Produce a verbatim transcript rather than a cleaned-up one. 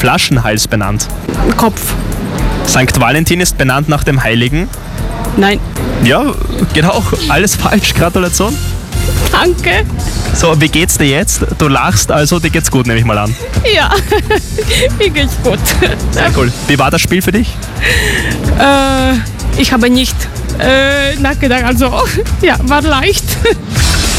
Flaschenhals benannt? Kopf. Sankt Valentin ist benannt nach dem Heiligen. Nein. Ja, geht auch. Alles falsch. Gratulation. Danke. So, wie geht's dir jetzt? Du lachst, also dir geht's gut, nehme ich mal an. Ja, mir geht's gut. Sehr cool. Wie war das Spiel für dich? Äh, ich habe nicht äh, nachgedacht, also ja, war leicht.